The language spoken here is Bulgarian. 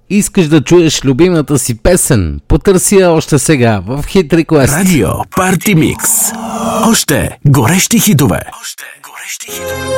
Искаш да чуеш любимата си песен? Потърси я още сега в Hit Request. Радио Парти Микс. Още горещи хитове.